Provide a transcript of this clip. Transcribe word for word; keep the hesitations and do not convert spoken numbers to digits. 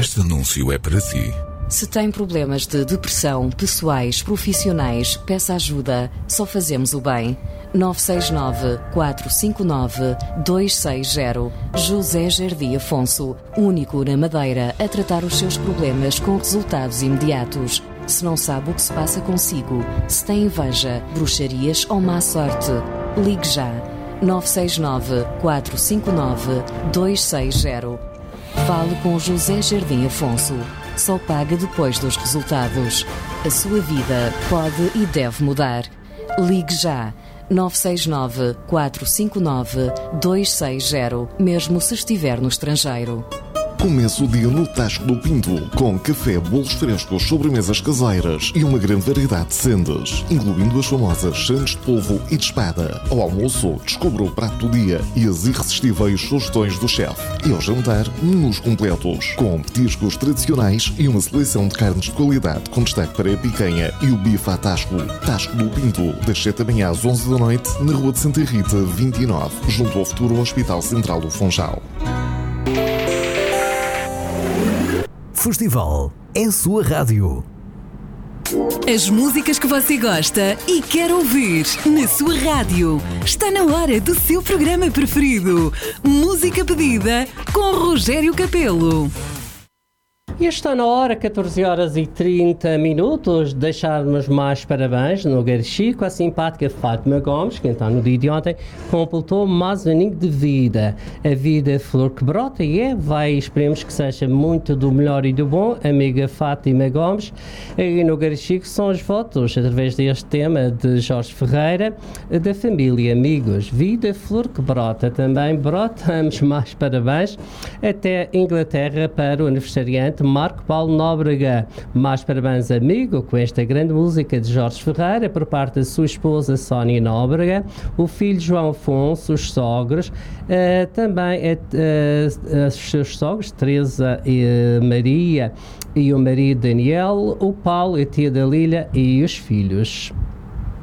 Este anúncio é para si. Se tem problemas de depressão, pessoais, profissionais, peça ajuda. Só fazemos o bem. nove seis nove, quatro cinco nove, dois seis zero. José Jardim Afonso, único na Madeira a tratar os seus problemas com resultados imediatos. Se não sabe o que se passa consigo, se tem inveja, bruxarias ou má sorte, ligue já. nove seis nove, quatro cinco nove, dois seis zero. Fale com José Jardim Afonso. Só paga depois dos resultados. A sua vida pode e deve mudar. Ligue já. nove seis nove, quatro cinco nove, dois seis zero, mesmo se estiver no estrangeiro. Comece o dia no Tasco do Pinto, com café, bolos frescos, sobremesas caseiras e uma grande variedade de sendas, incluindo as famosas sandes de polvo e de espada. Ao almoço, descubra o prato do dia e as irresistíveis sugestões do chefe. E ao jantar, menus completos, com petiscos tradicionais e uma seleção de carnes de qualidade, com destaque para a picanha e o bife à Tasco. Tasco do Pinto, das sete da manhã às onze da noite, na Rua de Santa Rita, vinte e nove, junto ao futuro Hospital Central do Funchal. Festival é a sua rádio. As músicas que você gosta e quer ouvir na sua rádio. Está na hora do seu programa preferido. Música pedida com Rogério Capelo. E está na hora, catorze horas e trinta minutos, de deixarmos mais parabéns no Garchico, a simpática Fátima Gomes, que então no dia de ontem completou mais um aninho de vida. A vida é flor que brota e é, vai, esperemos que seja muito do melhor e do bom, amiga Fátima Gomes. E no Garchico são os votos, através deste tema de Jorge Ferreira, da família Amigos. Vida, flor que brota. Também brotamos mais parabéns até Inglaterra para o aniversariante Marco Paulo Nóbrega. Mais parabéns, amigo, com esta grande música de Jorge Ferreira, por parte da sua esposa Sónia Nóbrega, o filho João Afonso, os sogros, uh, também uh, uh, os seus sogros, Teresa e uh, Maria, e o marido Daniel, o Paulo, a tia da Lília e os filhos.